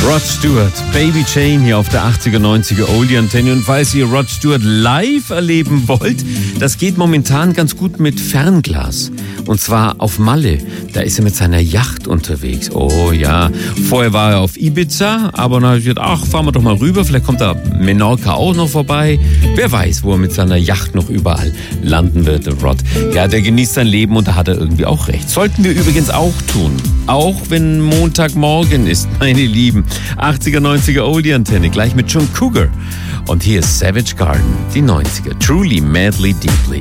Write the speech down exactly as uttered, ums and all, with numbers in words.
Rod Stewart, Baby Jane hier auf der achtziger, neunziger Oldie Antenne. Und falls ihr Rod Stewart live erleben wollt, das geht momentan ganz gut mit Fernglas. Und zwar auf Malle. Da ist er mit seiner Yacht unterwegs. Oh ja, vorher war er auf Ibiza, aber dann habe ich gedacht, ach, fahren wir doch mal rüber. Vielleicht kommt da Menorca auch noch vorbei. Wer weiß, wo er mit seiner Yacht noch überall landen wird, der Rod. Ja, der genießt sein Leben und da hat er irgendwie auch recht. Sollten wir übrigens auch tun. Auch wenn Montagmorgen ist, meine Lieben. achtziger, neunziger Oldie Antenne, gleich mit John Cougar. Und hier ist Savage Garden, die neunziger. Truly, madly, deeply.